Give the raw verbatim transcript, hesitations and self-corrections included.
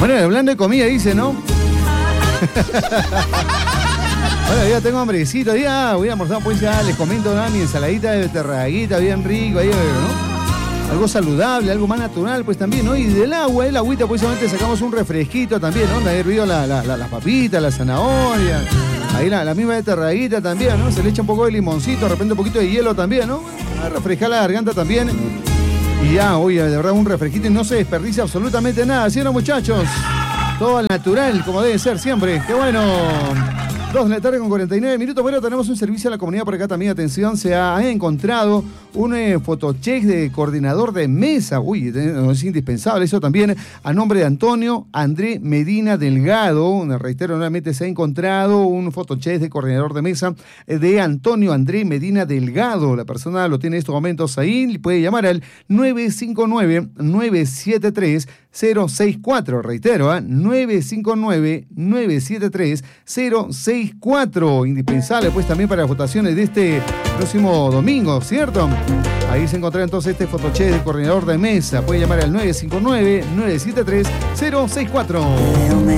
Bueno, hablando de comida, dice, ¿no? Bueno, ya tengo hambrecito, ya voy a almorzar, pues ya les comento, ¿no? Mi ensaladita de beterraguita, bien rico, ahí, ¿no? Algo saludable, algo más natural, pues también, ¿no? Y del agua, el agüita, pues solamente sacamos un refresquito también, ¿no? De hervido la, la, la, las papitas, la zanahoria, ahí la, la misma beterraguita también, ¿no? Se le echa un poco de limoncito, de repente un poquito de hielo también, ¿no? A refrescar la garganta también. Y ya, oye, de verdad, un refresquito y no se desperdicia absolutamente nada, ¿sí o no, muchachos? Todo al natural, como debe ser siempre. ¡Qué bueno! Dos de la tarde con cuarenta y nueve minutos. Bueno, tenemos un servicio a la comunidad por acá también. Atención, se ha, ha encontrado un eh, fotocheck de coordinador de mesa. Uy, es indispensable eso también. A nombre de Antonio André Medina Delgado. Reitero, nuevamente se ha encontrado un fotocheck de coordinador de mesa de Antonio André Medina Delgado. La persona lo tiene en estos momentos ahí. Le puede llamar al nueve cinco nueve, nueve siete tres, cero seis cuatro. Reitero, ¿eh? nueve cinco nueve, nueve siete tres, cero seis cuatro. Indispensable pues también para las votaciones de este próximo domingo, ¿cierto? Ahí se encontrará entonces este fotocheck de coordinador de mesa. Puede llamar al nueve cinco nueve, nueve siete tres, cero seis cuatro.